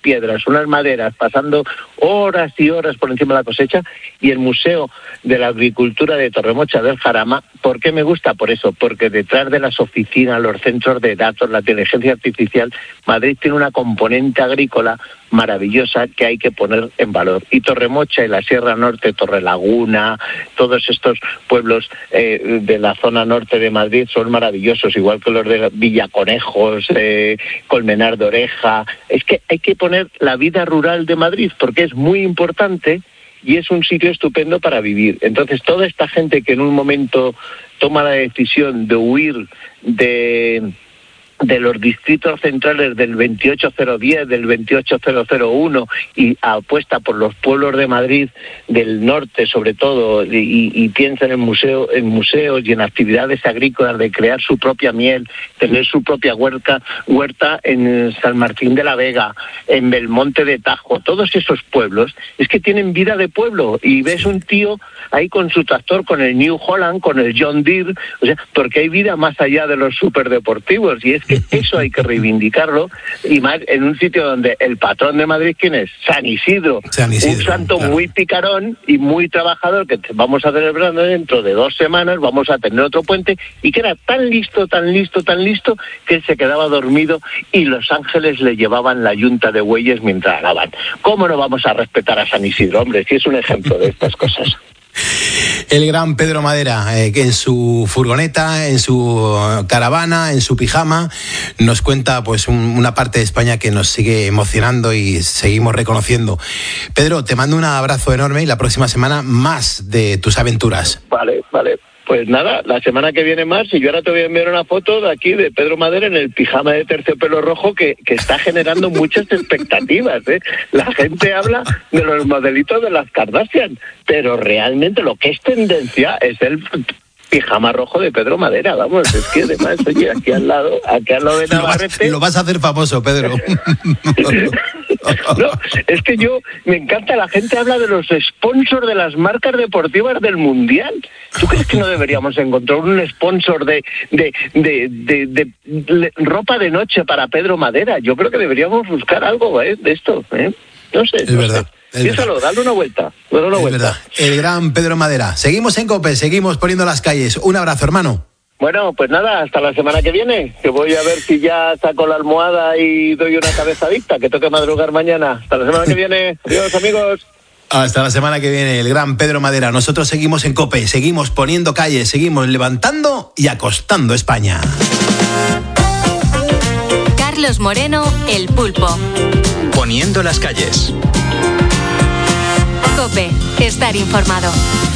piedras, unas maderas, pasando horas y horas por encima de la cosecha, y el Museo de la Agricultura de Torremocha del Jarama. ¿Por qué me gusta? Por eso, porque detrás de las oficinas, los centros de datos, la inteligencia artificial, Madrid tiene una componente agrícola maravillosa que hay que poner en valor. Y Torremocha y la Sierra Norte, Torrelaguna, todos estos pueblos de la zona norte de Madrid son maravillosos, igual que los de Villaconejos, Colmenar de Oreja. Es que hay que poner la vida rural de Madrid porque es muy importante y es un sitio estupendo para vivir. Entonces, toda esta gente que en un momento toma la decisión de huir de los distritos centrales del 28010, del 28001 y apuesta por los pueblos de Madrid del norte sobre todo y piensa en museos y en actividades agrícolas de crear su propia miel, tener su propia huerta en San Martín de la Vega, en Belmonte de Tajo, todos esos pueblos es que tienen vida de pueblo y ves un tío ahí con su tractor, con el New Holland, con el John Deere, o sea, porque hay vida más allá de los superdeportivos y es que eso hay que reivindicarlo, y más en un sitio donde el patrón de Madrid, ¿quién es? San Isidro, un santo claro, muy picarón y muy trabajador que vamos a celebrar dentro de 2 semanas, vamos a tener otro puente, y que era tan listo que él se quedaba dormido y los ángeles le llevaban la yunta de bueyes mientras alaban. ¿Cómo no vamos a respetar a San Isidro, hombre? Si es un ejemplo de estas cosas. El gran Pedro Madera, que en su furgoneta, en su caravana, en su pijama, nos cuenta pues una parte de España que nos sigue emocionando y seguimos reconociendo. Pedro, te mando un abrazo enorme y la próxima semana más de tus aventuras. Vale. Pues nada, la semana que viene más, y yo ahora te voy a enviar una foto de aquí de Pedro Madera en el pijama de terciopelo rojo que está generando muchas expectativas, ¿eh? La gente habla de los modelitos de las Kardashian, pero realmente lo que es tendencia es el pijama rojo de Pedro Madera, vamos, es que además, oye, aquí al lado de Navarrete... Lo vas a hacer famoso, Pedro. No, es que me encanta, la gente habla de los sponsors de las marcas deportivas del Mundial. ¿Tú crees que no deberíamos encontrar un sponsor de ropa de noche para Pedro Madera? Yo creo que deberíamos buscar algo de esto, ¿eh? No sé. Es verdad. Piénsalo, dale una vuelta. Verdad. El gran Pedro Madera. Seguimos en COPE, seguimos poniendo las calles. Un abrazo, hermano. Bueno, pues nada, hasta la semana que viene, que voy a ver si ya saco la almohada y doy una cabezadita, que toque madrugar mañana. Hasta la semana que viene. Adiós, amigos. Hasta la semana que viene, el gran Pedro Madera. Nosotros seguimos en COPE, seguimos poniendo calles, seguimos levantando y acostando España. Carlos Moreno, El Pulpo. Poniendo las calles. COPE, estar informado.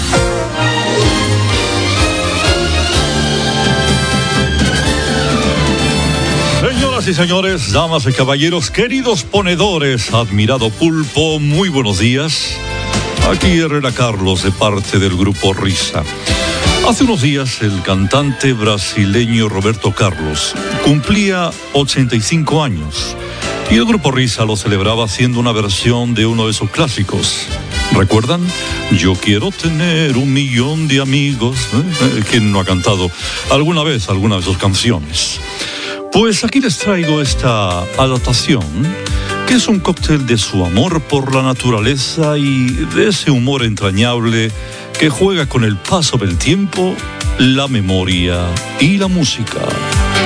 Señoras y señores, damas y caballeros, queridos ponedores, admirado Pulpo, muy buenos días. Aquí Herrera Carlos, de parte del Grupo Risa. Hace unos días, el cantante brasileño Roberto Carlos cumplía 85 años. Y el Grupo Risa lo celebraba haciendo una versión de uno de sus clásicos. ¿Recuerdan? Yo quiero tener 1.000.000 de amigos. ¿Quién no ha cantado alguna vez alguna de sus canciones? Pues aquí les traigo esta adaptación, que es un cóctel de su amor por la naturaleza y de ese humor entrañable que juega con el paso del tiempo, la memoria y la música.